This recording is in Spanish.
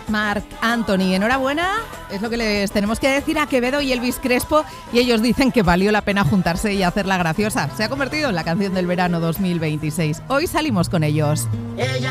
Marc Anthony. Enhorabuena, es lo que les tenemos que decir a Quevedo y Elvis Crespo, y ellos dicen que valió la pena juntarse y hacerla graciosa. Se ha convertido en la canción del verano 2026. Hoy salimos con ellos.